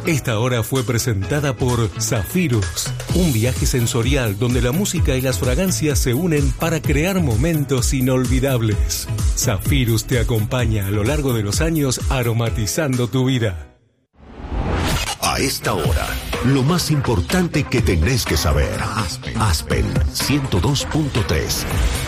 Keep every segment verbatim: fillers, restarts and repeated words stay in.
Esta hora fue presentada por Zafirus, un viaje sensorial donde la música y las fragancias se unen para crear momentos inolvidables. Zafirus te acompaña a lo largo de los años aromatizando tu vida. A esta hora, lo más importante que tenés que saber. Aspen, Aspen ciento dos punto tres.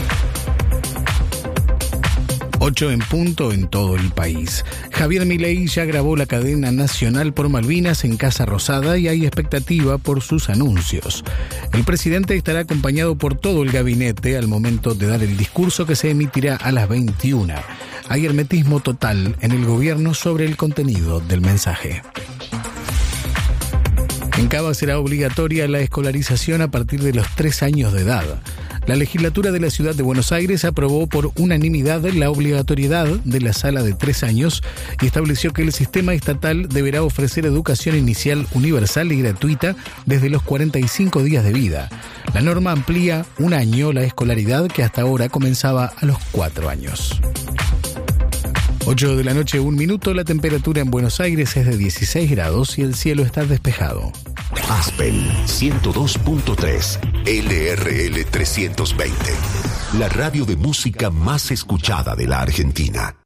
ocho en punto en todo el país. Javier Milei ya grabó la cadena nacional por Malvinas en Casa Rosada y hay expectativa por sus anuncios. El presidente estará acompañado por todo el gabinete al momento de dar el discurso que se emitirá a las veintiuna. Hay hermetismo total en el gobierno sobre el contenido del mensaje. En Cava será obligatoria la escolarización a partir de los tres años de edad. La legislatura de la Ciudad de Buenos Aires aprobó por unanimidad la obligatoriedad de la sala de tres años y estableció que el sistema estatal deberá ofrecer educación inicial universal y gratuita desde los cuarenta y cinco días de vida. La norma amplía un año la escolaridad que hasta ahora comenzaba a los cuatro años. ocho de la noche, un minuto, la temperatura en Buenos Aires es de dieciséis grados y el cielo está despejado. Aspen ciento dos punto tres, L R L trescientos veinte, la radio de música más escuchada de la Argentina.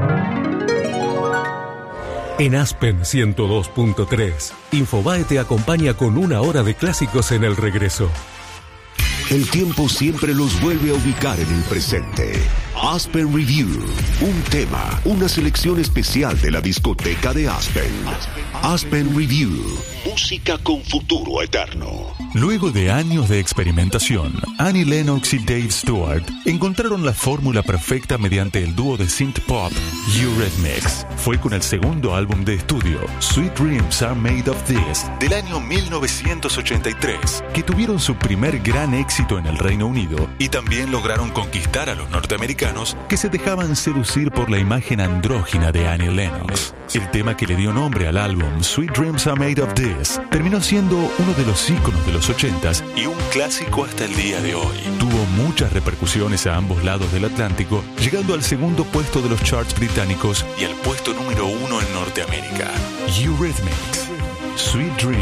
En Aspen ciento dos punto tres, Infobae te acompaña con una hora de clásicos en el regreso. El tiempo siempre los vuelve a ubicar en el presente. Aspen Review, un tema, una selección especial de la discoteca de Aspen. Aspen Review, música con futuro eterno. Luego de años de experimentación, Annie Lennox y Dave Stewart encontraron la fórmula perfecta mediante el dúo de synth pop Eurythmics. Fue con el segundo álbum de estudio, Sweet Dreams Are Made of This, del año mil novecientos ochenta y tres, que tuvieron su primer gran éxito en el Reino Unido y también lograron conquistar a los norteamericanos que se dejaban seducir por la imagen andrógina de Annie Lennox. El tema que le dio nombre al álbum, Sweet Dreams Are Made of This, terminó siendo uno de los íconos de los ochentas y un clásico hasta el día de hoy. Tuvo muchas repercusiones a ambos lados del Atlántico, llegando al segundo puesto de los charts británicos y al puesto número uno en Norteamérica. Eurythmics, Sweet Dreams.